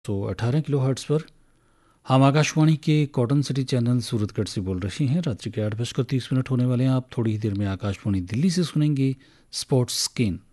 18 kilo hertz पर हम आकाशवाणी के कॉटन सिटी चैनल सूरतगढ़ से बोल रहे हैं। रात्रि के 8:30 होने वाले हैं। आप थोड़ी ही देर में आकाशवाणी दिल्ली से सुनेंगे स्पोर्ट्स स्किन।